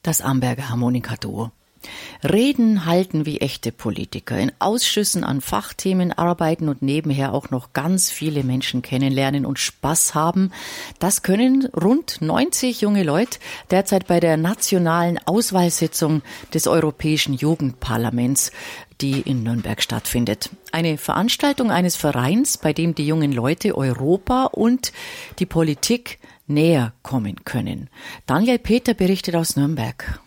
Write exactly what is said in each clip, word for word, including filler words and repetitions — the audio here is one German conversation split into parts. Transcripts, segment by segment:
Das Amberger Harmonikaduo. Reden halten wie echte Politiker, in Ausschüssen an Fachthemen arbeiten und nebenher auch noch ganz viele Menschen kennenlernen und Spaß haben. Das können rund neunzig junge Leute derzeit bei der nationalen Auswahlsitzung des Europäischen Jugendparlaments, die in Nürnberg stattfindet. Eine Veranstaltung eines Vereins, bei dem die jungen Leute Europa und die Politik näher kommen können. Daniel Peter berichtet aus Nürnberg.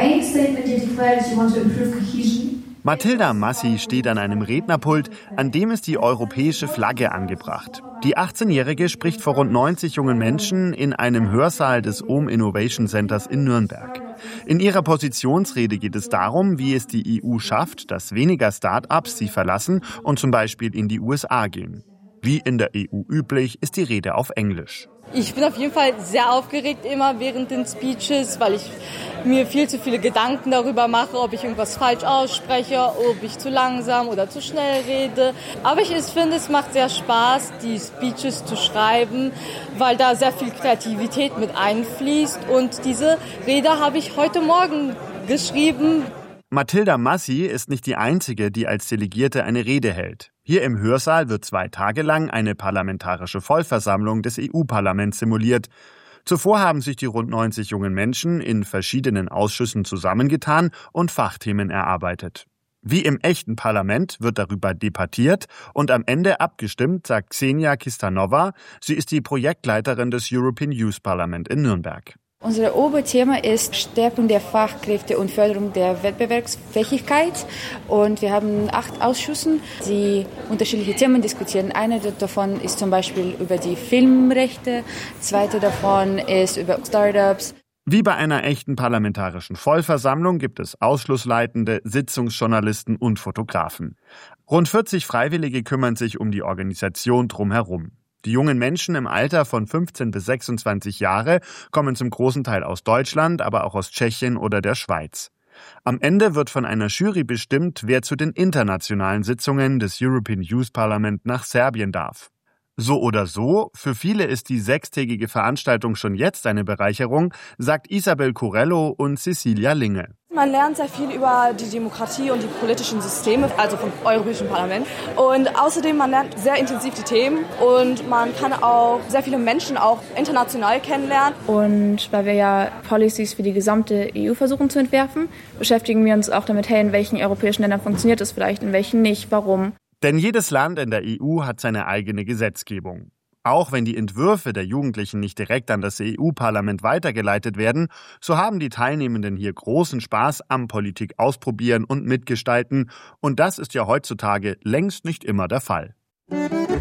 Mathilda Massi steht an einem Rednerpult, an dem ist die europäische Flagge angebracht. Die achtzehnjährige spricht vor rund neunzig jungen Menschen in einem Hörsaal des Ohm Innovation Centers in Nürnberg. In ihrer Positionsrede geht es darum, wie es die E U schafft, dass weniger Start-ups sie verlassen und zum Beispiel in die U S A gehen. Wie in der E U üblich, ist die Rede auf Englisch. Ich bin auf jeden Fall sehr aufgeregt immer während den Speeches, weil ich mir viel zu viele Gedanken darüber mache, ob ich irgendwas falsch ausspreche, ob ich zu langsam oder zu schnell rede. Aber ich finde, es macht sehr Spaß, die Speeches zu schreiben, weil da sehr viel Kreativität mit einfließt. Und diese Rede habe ich heute Morgen geschrieben. Mathilda Massi ist nicht die Einzige, die als Delegierte eine Rede hält. Hier im Hörsaal wird zwei Tage lang eine parlamentarische Vollversammlung des E U-Parlaments simuliert. Zuvor haben sich die rund neunzig jungen Menschen in verschiedenen Ausschüssen zusammengetan und Fachthemen erarbeitet. Wie im echten Parlament wird darüber debattiert und am Ende abgestimmt, sagt Xenia Kistanova. Sie ist die Projektleiterin des European Youth Parliament in Nürnberg. Unser Oberthema ist Stärkung der Fachkräfte und Förderung der Wettbewerbsfähigkeit. Und wir haben acht Ausschüsse, die unterschiedliche Themen diskutieren. Einer davon ist zum Beispiel über die Filmrechte, zweite davon ist über Startups. Wie bei einer echten parlamentarischen Vollversammlung gibt es Ausschlussleitende, Sitzungsjournalisten und Fotografen. Rund vierzig Freiwillige kümmern sich um die Organisation drumherum. Die jungen Menschen im Alter von fünfzehn bis sechsundzwanzig Jahre kommen zum großen Teil aus Deutschland, aber auch aus Tschechien oder der Schweiz. Am Ende wird von einer Jury bestimmt, wer zu den internationalen Sitzungen des European Youth Parliament nach Serbien darf. So oder so, für viele ist die sechstägige Veranstaltung schon jetzt eine Bereicherung, sagt Isabel Corello und Cecilia Linge. Man lernt sehr viel über die Demokratie und die politischen Systeme, also vom Europäischen Parlament. Und außerdem, man lernt sehr intensiv die Themen und man kann auch sehr viele Menschen auch international kennenlernen. Und weil wir ja Policies für die gesamte E U versuchen zu entwerfen, beschäftigen wir uns auch damit, hey, in welchen europäischen Ländern funktioniert das vielleicht, in welchen nicht, warum. Denn jedes Land in der E U hat seine eigene Gesetzgebung. Auch wenn die Entwürfe der Jugendlichen nicht direkt an das E U-Parlament weitergeleitet werden, so haben die Teilnehmenden hier großen Spaß am Politik ausprobieren und mitgestalten. Und das ist ja heutzutage längst nicht immer der Fall.